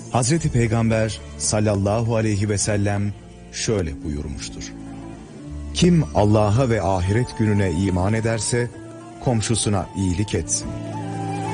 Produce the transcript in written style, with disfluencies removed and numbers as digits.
Hazreti Peygamber sallallahu aleyhi ve sellem şöyle buyurmuştur: Kim Allah'a ve ahiret gününe iman ederse komşusuna iyilik etsin.